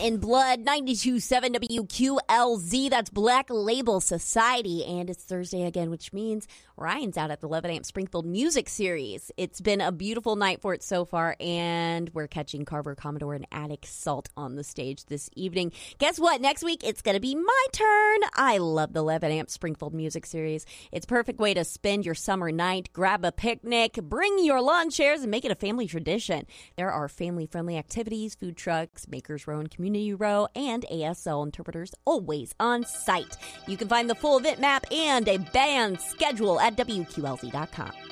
in Blood, 92.7 WQLZ. That's Black Label Society. And it's Thursday again, which means Ryan's out at the 11 Amp Springfield Music Series. It's been a beautiful night for it so far, and we're catching Carver, Commodore, and Attic Salt on the stage this evening. Guess what? Next week, it's going to be my turn. I love the 11 Amp Springfield Music Series. It's a perfect way to spend your summer night. Grab a picnic, bring your lawn chairs, and make it a family tradition. There are family-friendly activities, food trucks, Makers Row and Community Row, and ASL interpreters always on site. You can find the full event map and a band schedule at WQLZ.com.